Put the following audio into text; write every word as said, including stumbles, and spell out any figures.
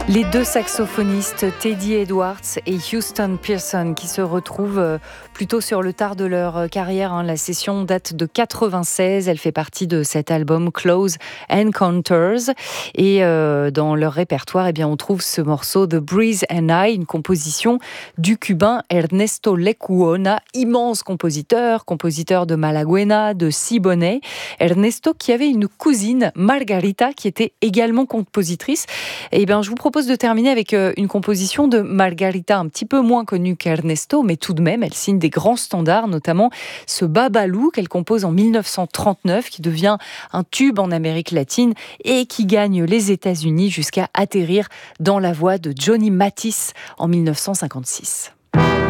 Les deux saxophonistes Teddy Edwards et Houston Pearson qui se retrouvent plutôt sur le tard de leur carrière. La session date de quatre-vingt-seize, elle fait partie de cet album Close Encounters et dans leur répertoire, eh bien, on trouve ce morceau The Breeze and I, une composition du cubain Ernesto Lecuona, immense compositeur, compositeur de Malaguena, de Siboney. Ernesto qui avait une cousine, Margarita, qui était également compositrice. Et bien, je vous propose de terminer avec une composition de Margarita, un petit peu moins connue qu'Ernesto, mais tout de même, elle signe des grands standards, notamment ce Babalou qu'elle compose en dix-neuf cent trente-neuf, qui devient un tube en Amérique latine et qui gagne les États-Unis jusqu'à atterrir dans la voix de Johnny Mathis en dix-neuf cent cinquante-six.